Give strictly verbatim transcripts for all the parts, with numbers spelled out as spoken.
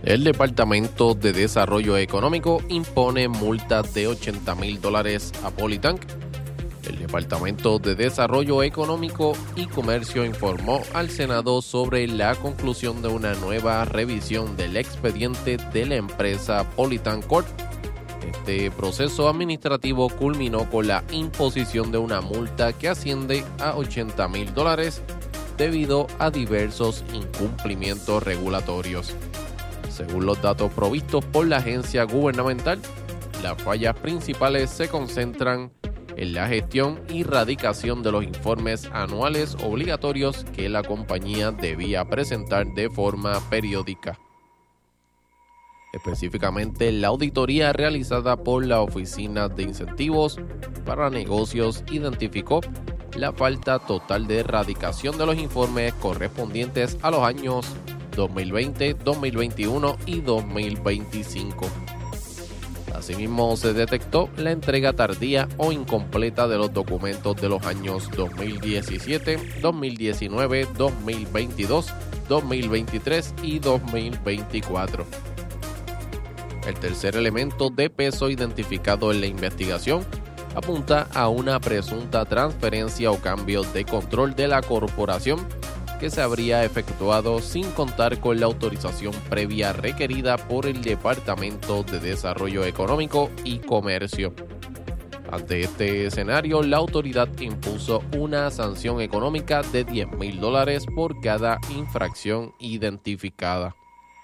El Departamento de Desarrollo Económico impone multas de ochenta mil dólares a Polytank. El Departamento de Desarrollo Económico y Comercio informó al Senado sobre la conclusión de una nueva revisión del expediente de la empresa Polytank Corp. Este proceso administrativo culminó con la imposición de una multa que asciende a ochenta mil dólares debido a diversos incumplimientos regulatorios. Según los datos provistos por la agencia gubernamental, las fallas principales se concentran en la gestión y radicación de los informes anuales obligatorios que la compañía debía presentar de forma periódica. Específicamente, la auditoría realizada por la Oficina de Incentivos para Negocios identificó la falta total de radicación de los informes correspondientes a los años dos mil veinte, dos mil veintiuno y dos mil veinticinco. Asimismo, se detectó la entrega tardía o incompleta de los documentos de los años dos mil diecisiete, dos mil diecinueve, dos mil veintidós, dos mil veintitrés y dos mil veinticuatro. El tercer elemento de peso identificado en la investigación apunta a una presunta transferencia o cambio de control de la corporación que se habría efectuado sin contar con la autorización previa requerida por el Departamento de Desarrollo Económico y Comercio. Ante este escenario, la autoridad impuso una sanción económica de diez mil dólares por cada infracción identificada.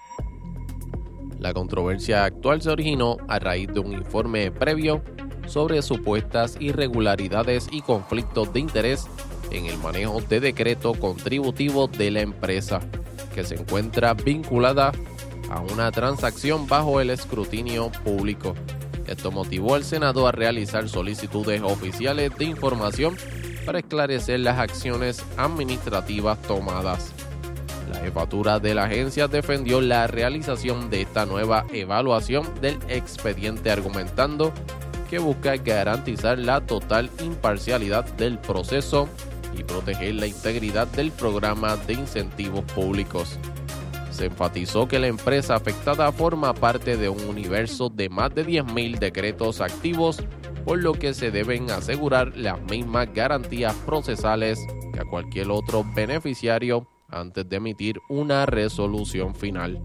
La controversia actual se originó a raíz de un informe previo sobre supuestas irregularidades y conflictos de interés en el manejo de decreto contributivo de la empresa, que se encuentra vinculada a una transacción bajo el escrutinio público. Esto motivó al Senado a realizar solicitudes oficiales de información para esclarecer las acciones administrativas tomadas. La jefatura de la agencia defendió la realización de esta nueva evaluación del expediente, argumentando que busca garantizar la total imparcialidad del proceso y proteger la integridad del programa de incentivos públicos. Se enfatizó que la empresa afectada forma parte de un universo de más de diez mil decretos activos, por lo que se deben asegurar las mismas garantías procesales que a cualquier otro beneficiario antes de emitir una resolución final.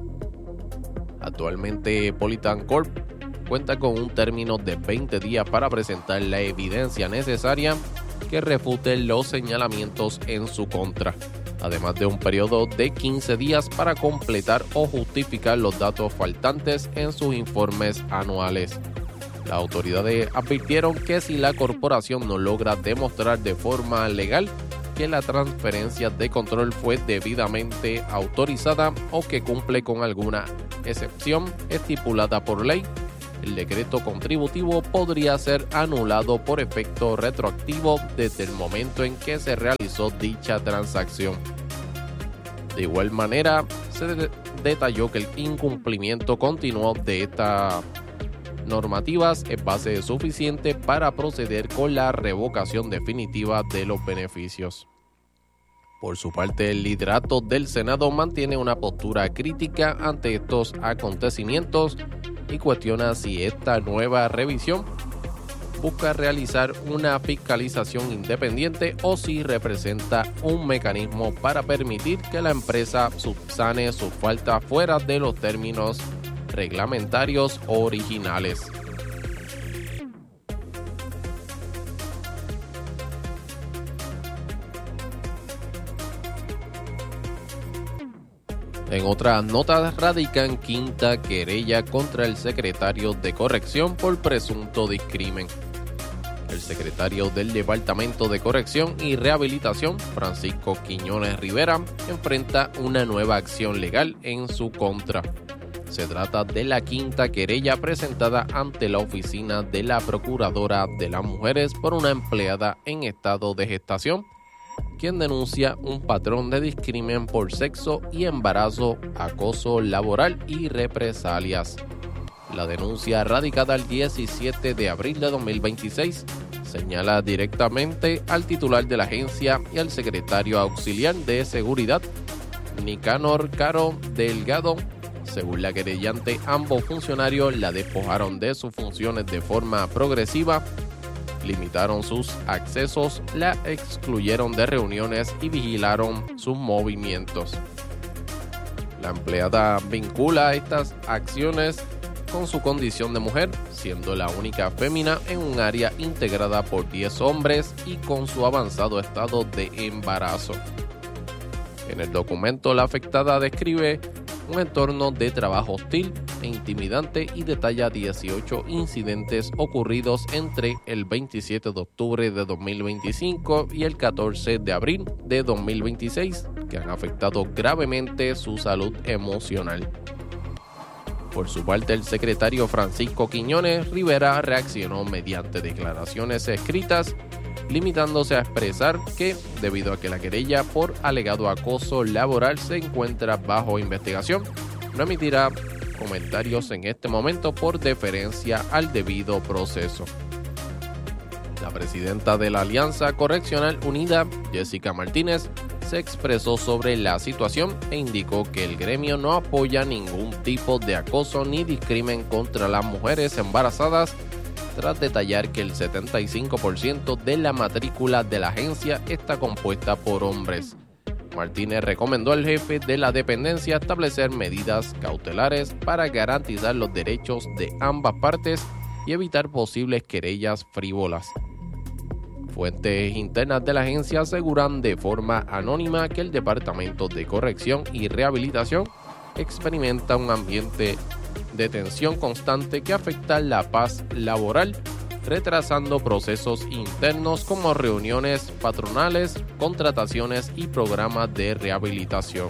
Actualmente, Polytank Corp cuenta con un término de veinte días para presentar la evidencia necesaria que refute los señalamientos en su contra, además de un periodo de quince días para completar o justificar los datos faltantes en sus informes anuales. Las autoridades advirtieron que si la corporación no logra demostrar de forma legal que la transferencia de control fue debidamente autorizada o que cumple con alguna excepción estipulada por ley, el decreto contributivo podría ser anulado por efecto retroactivo desde el momento en que se realizó dicha transacción. De igual manera, se de- detalló que el incumplimiento continuo de estas normativas es base suficiente para proceder con la revocación definitiva de los beneficios. Por su parte, el liderato del Senado mantiene una postura crítica ante estos acontecimientos y cuestiona si esta nueva revisión busca realizar una fiscalización independiente o si representa un mecanismo para permitir que la empresa subsane sus faltas fuera de los términos reglamentarios originales. En otras notas, radican quinta querella contra el secretario de Corrección por presunto discrimen. El secretario del Departamento de Corrección y Rehabilitación, Francisco Quiñones Rivera, enfrenta una nueva acción legal en su contra. Se trata de la quinta querella presentada ante la oficina de la Procuradora de las Mujeres por una empleada en estado de gestación, quien denuncia un patrón de discrimen por sexo y embarazo, acoso laboral y represalias. La denuncia, radicada el diecisiete de abril de dos mil veintiséis, señala directamente al titular de la agencia y al secretario auxiliar de Seguridad, Nicanor Caro Delgado, Según la querellante, ambos funcionarios la despojaron de sus funciones de forma progresiva, limitaron sus accesos, la excluyeron de reuniones y vigilaron sus movimientos. La empleada vincula estas acciones con su condición de mujer, siendo la única fémina en un área integrada por diez hombres y con su avanzado estado de embarazo. En el documento, la afectada describe un entorno de trabajo hostil e intimidante y detalla dieciocho incidentes ocurridos entre el veintisiete de octubre de dos mil veinticinco y el catorce de abril de dos mil veintiséis, que han afectado gravemente su salud emocional. Por su parte, el secretario Francisco Quiñones Rivera reaccionó mediante declaraciones escritas, limitándose a expresar que, debido a que la querella por alegado acoso laboral se encuentra bajo investigación, no emitirá comentarios en este momento por deferencia al debido proceso. La presidenta de la Alianza Correccional Unida, Jessica Martínez, se expresó sobre la situación e indicó que el gremio no apoya ningún tipo de acoso ni discrimen contra las mujeres embarazadas, tras detallar que el setenta y cinco por ciento de la matrícula de la agencia está compuesta por hombres. Martínez recomendó al jefe de la dependencia establecer medidas cautelares para garantizar los derechos de ambas partes y evitar posibles querellas frívolas. Fuentes internas de la agencia aseguran de forma anónima que el Departamento de Corrección y Rehabilitación experimenta un ambiente de tensión constante que afecta la paz laboral, retrasando procesos internos como reuniones patronales, contrataciones y programas de rehabilitación.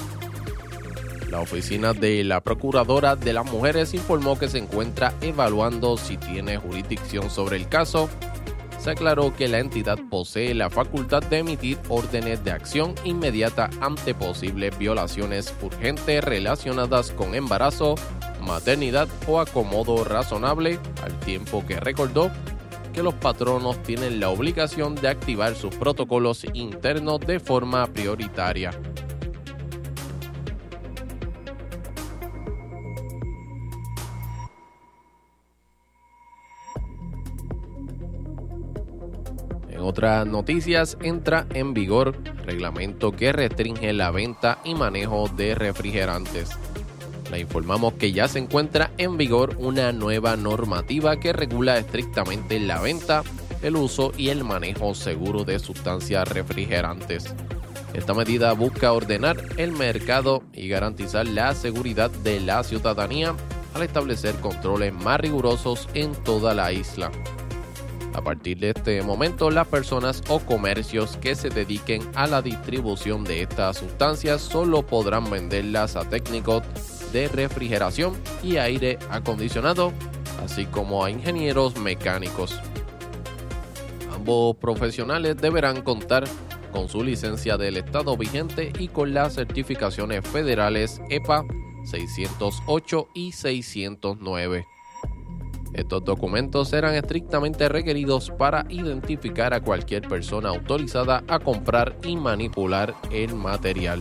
La oficina de la Procuradora de las Mujeres informó que se encuentra evaluando si tiene jurisdicción sobre el caso. Se aclaró que la entidad posee la facultad de emitir órdenes de acción inmediata ante posibles violaciones urgentes relacionadas con embarazo, maternidad o acomodo razonable, al tiempo que recordó que los patronos tienen la obligación de activar sus protocolos internos de forma prioritaria. En otras noticias, entra en vigor reglamento que restringe la venta y manejo de refrigerantes. Le informamos que ya se encuentra en vigor una nueva normativa que regula estrictamente la venta, el uso y el manejo seguro de sustancias refrigerantes. Esta medida busca ordenar el mercado y garantizar la seguridad de la ciudadanía al establecer controles más rigurosos en toda la isla. A partir de este momento, las personas o comercios que se dediquen a la distribución de estas sustancias solo podrán venderlas a técnicos de refrigeración y aire acondicionado, así como a ingenieros mecánicos. Ambos profesionales deberán contar con su licencia del estado vigente y con las certificaciones federales E P A seiscientos ocho y seiscientos nueve. Estos documentos serán estrictamente requeridos para identificar a cualquier persona autorizada a comprar y manipular el material.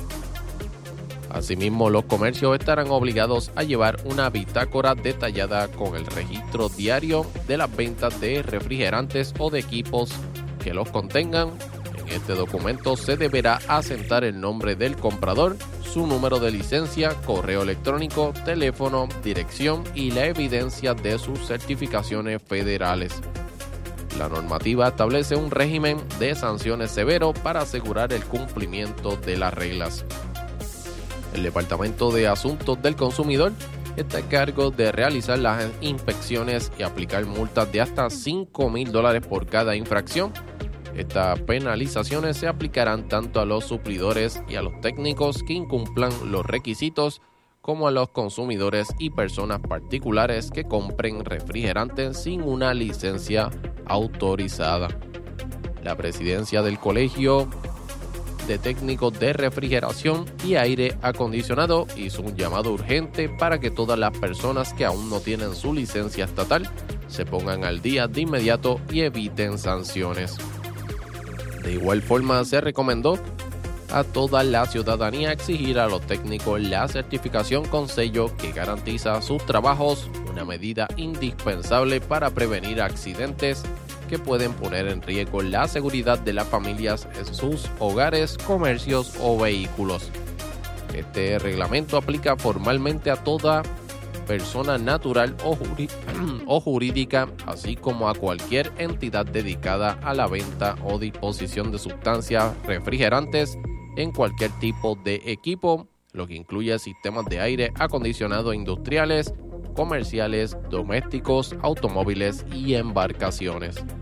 Asimismo, los comercios estarán obligados a llevar una bitácora detallada con el registro diario de las ventas de refrigerantes o de equipos que los contengan. En este documento se deberá asentar el nombre del comprador, su número de licencia, correo electrónico, teléfono, dirección y la evidencia de sus certificaciones federales. La normativa establece un régimen de sanciones severo para asegurar el cumplimiento de las reglas. El Departamento de Asuntos del Consumidor está a cargo de realizar las inspecciones y aplicar multas de hasta cinco mil dólares por cada infracción. Estas penalizaciones se aplicarán tanto a los suplidores y a los técnicos que incumplan los requisitos, como a los consumidores y personas particulares que compren refrigerantes sin una licencia autorizada. La presidencia del Colegio de Técnicos de Refrigeración y Aire Acondicionado hizo un llamado urgente para que todas las personas que aún no tienen su licencia estatal se pongan al día de inmediato y eviten sanciones. De igual forma, se recomendó a toda la ciudadanía exigir a los técnicos la certificación con sello que garantiza sus trabajos, una medida indispensable para prevenir accidentes que pueden poner en riesgo la seguridad de las familias en sus hogares, comercios o vehículos. Este reglamento aplica formalmente a toda persona natural o, jurí- o jurídica, así como a cualquier entidad dedicada a la venta o disposición de sustancias refrigerantes en cualquier tipo de equipo, lo que incluye sistemas de aire acondicionado industriales, comerciales, domésticos, automóviles y embarcaciones.